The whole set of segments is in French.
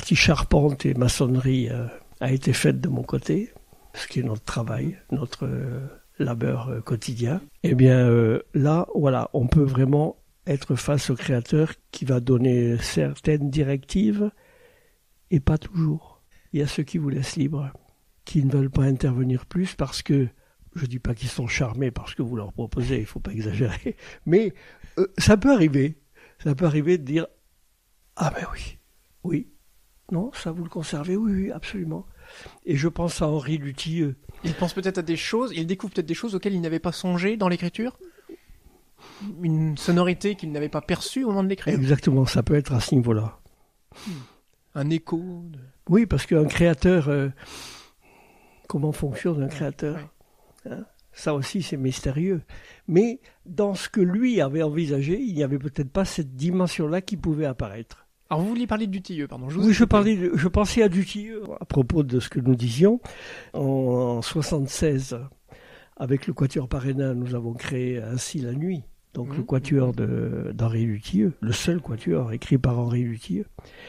partie charpente et maçonnerie a été faite de mon côté, ce qui est notre travail, notre labeur quotidien. Eh bien là, voilà, on peut vraiment être face au créateur qui va donner certaines directives et pas toujours. Il y a ceux qui vous laissent libre, qui ne veulent pas intervenir plus parce que, je ne dis pas qu'ils sont charmés par ce que vous leur proposez, il ne faut pas exagérer, mais ça peut arriver. Ça peut arriver de dire « Ah ben oui, non, ça vous le conservez, oui, absolument ». Et je pense à Henri Lutilleux. Il pense peut-être à des choses, il découvre peut-être des choses auxquelles il n'avait pas songé dans l'écriture ? Une sonorité qu'il n'avait pas perçue au moment de l'écrire. Exactement, ça peut être à ce niveau-là. Un écho Oui, parce qu'un créateur... comment fonctionne un créateur ? Hein ? Ça aussi, c'est mystérieux. Mais dans ce que lui avait envisagé, il n'y avait peut-être pas cette dimension-là qui pouvait apparaître. Alors vous vouliez parler de Dutilleux, pardon. Oui, je pensais à Dutilleux à propos de ce que nous disions. En 76, avec le Quatuor Parrainin, nous avons créé Ainsi la nuit. Donc le quatuor d'Henri Lutilleux, le seul quatuor écrit par Henri Lutilleux.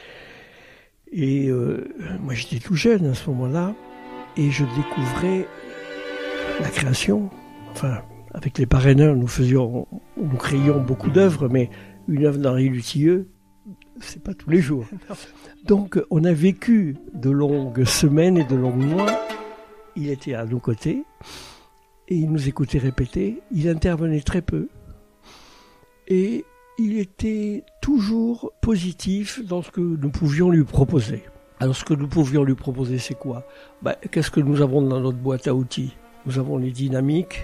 Et moi j'étais tout jeune à ce moment-là, et je découvrais la création. Enfin, avec les Parrainins, nous créions beaucoup d'œuvres, mais une œuvre d'Henri Lutilleux, c'est pas tous les jours. Donc on a vécu de longues semaines et de longs mois. Il était à nos côtés, et il nous écoutait répéter. Il intervenait très peu. Et il était toujours positif dans ce que nous pouvions lui proposer. Alors ce que nous pouvions lui proposer, c'est quoi ? Qu'est-ce que nous avons dans notre boîte à outils ? Nous avons les dynamiques,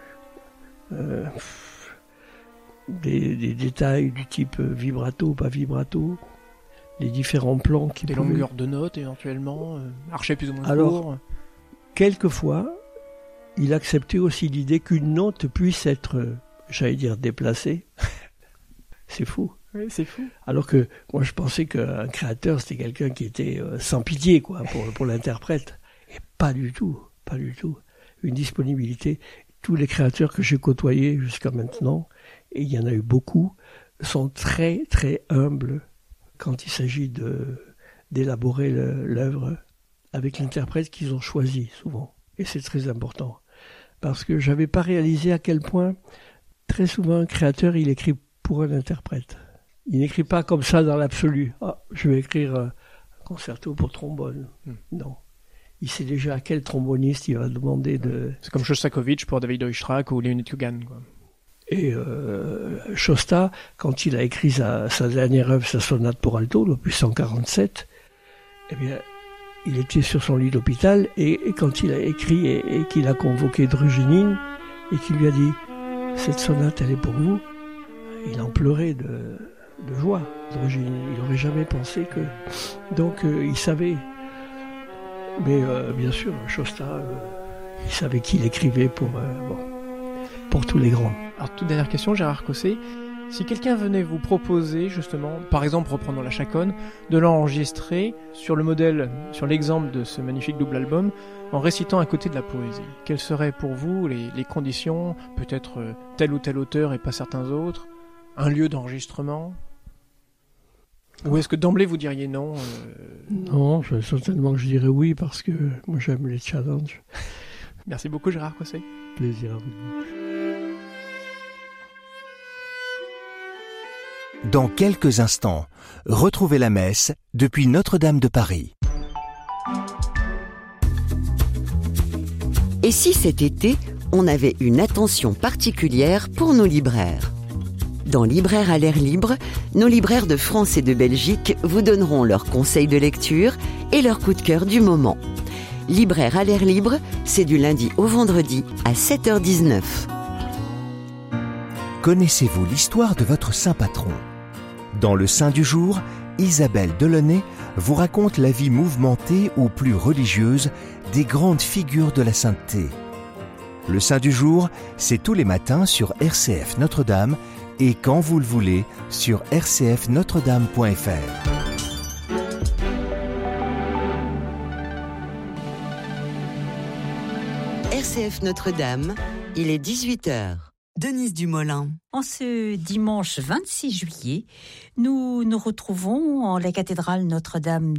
des détails du type vibrato, pas vibrato, les différents plans qui des longueurs de notes éventuellement, archet plus ou moins court. Alors, quelquefois, il acceptait aussi l'idée qu'une note puisse être... j'allais dire déplacé. C'est fou. Oui, c'est fou. Alors que moi, je pensais qu'un créateur, c'était quelqu'un qui était sans pitié, quoi, pour l'interprète. Et pas du tout. Une disponibilité. Tous les créateurs que j'ai côtoyés jusqu'à maintenant, et il y en a eu beaucoup, sont très, très humbles quand il s'agit d'élaborer l'œuvre avec l'interprète qu'ils ont choisi, souvent. Et c'est très important. Parce que j'avais pas réalisé à quel point très souvent, un créateur, il écrit pour un interprète. Il n'écrit pas comme ça dans l'absolu. Ah, je vais écrire un concerto pour trombone. Non. Il sait déjà à quel tromboniste il va demander de... C'est comme Shostakovich pour David Oistrakh ou Leonid Kugan, quoi. Et Shosta, quand il a écrit sa dernière œuvre, sa sonate pour alto, l'opus 147, eh bien, il était sur son lit d'hôpital, et quand il a écrit et qu'il a convoqué Drujinin, et qu'il lui a dit « Cette sonate, elle est pour vous », il en pleurait de joie. Drujinin, il n'aurait jamais pensé que... Donc, il savait. Mais bien sûr, Shosta, il savait qu'il écrivait pour tous les grands. Alors, toute dernière question, Gérard Cosset. Si quelqu'un venait vous proposer, justement, par exemple, reprenons la chaconne, de l'enregistrer sur le modèle, sur l'exemple de ce magnifique double album, en récitant à côté de la poésie, quelles seraient pour vous les conditions, peut-être tel ou tel auteur et pas certains autres, un lieu d'enregistrement ? Ou est-ce que d'emblée vous diriez non Non, certainement que je dirais oui, parce que moi j'aime les challenges. Merci beaucoup Gérard Cosset. Plaisir à vous. Dans quelques instants, retrouvez la messe depuis Notre-Dame de Paris. Et si cet été, on avait une attention particulière pour nos libraires ? Dans Libraires à l'air libre, nos libraires de France et de Belgique vous donneront leurs conseils de lecture et leurs coups de cœur du moment. Libraires à l'air libre, c'est du lundi au vendredi à 7h19. Connaissez-vous l'histoire de votre saint patron ? Dans le Saint du jour, Isabelle Delaunay vous raconte la vie mouvementée ou plus religieuse des grandes figures de la sainteté. Le Saint du jour, c'est tous les matins sur RCF Notre-Dame et quand vous le voulez sur rcfnotredame.fr. RCF Notre-Dame, il est 18h. Denise Dumoulin. En ce dimanche 26 juillet, nous nous retrouvons en la cathédrale Notre-Dame